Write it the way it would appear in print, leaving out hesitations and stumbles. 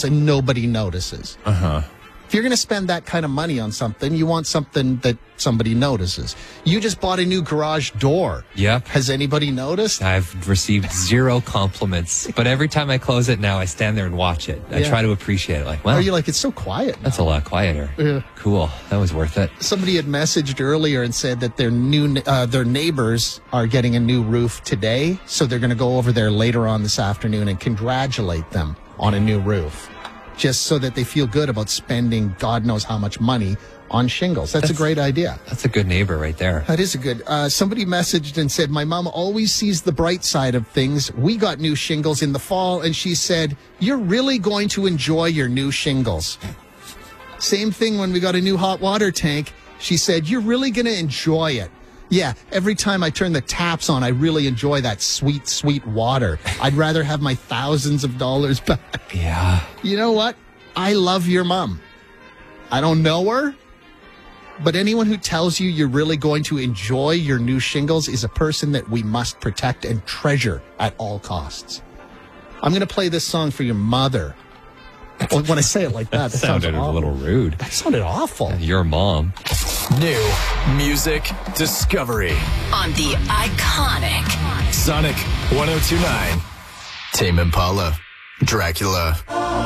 shingles and nobody notices. If you're going to spend that kind of money on something, you want something that somebody notices. You just bought a new garage door. Yep. Has anybody noticed? I've received 0 compliments, but every time I close it now, I stand there and watch it. I try to appreciate it. Like, well, Are you like, it's so quiet now. that's a lot quieter. Yeah. Cool. That was worth it. Somebody had messaged earlier and said that their neighbors are getting a new roof today, so they're going to go over there later on this afternoon and congratulate them on a new roof, just so that they feel good about spending God knows how much money on shingles. That's a great idea. That's a good neighbor right there. That is a good. Somebody messaged and said, my mom always sees the bright side of things. We got new shingles in the fall, and she said, you're really going to enjoy your new shingles. Same thing when we got a new hot water tank. She said, you're really going to enjoy it. Yeah, every time I turn the taps on, I really enjoy that sweet, sweet water. I'd rather have my thousands of dollars back. Yeah. You know what? I love your mom. I don't know her, but anyone who tells you you're really going to enjoy your new shingles is a person that we must protect and treasure at all costs. I'm going to play this song for your mother. Well, when I say it like that Sounded a little rude. That sounded awful. Your mom. New music discovery On the iconic Sonic 102.9. Tame Impala, Dracula.